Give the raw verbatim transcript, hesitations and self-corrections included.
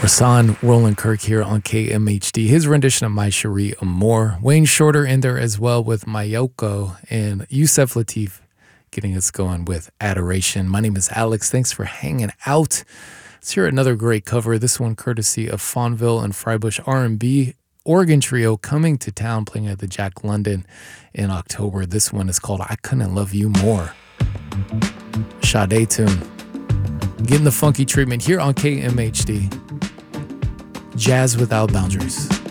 Rasan Roland Kirk here on K M H D. His rendition of My Cherie Amour. Wayne Shorter in there as well with Mayoko, and Yusef Lateef getting us going with Adoration. My name is Alex. Thanks for hanging out. Let's hear another great cover. This one courtesy of Fonville and Freibush R and B Organ Trio coming to town, playing at the Jack London in October. This one is called I Couldn't Love You More. Sade tune. Getting the funky treatment here on K M H D. Jazz Without Boundaries.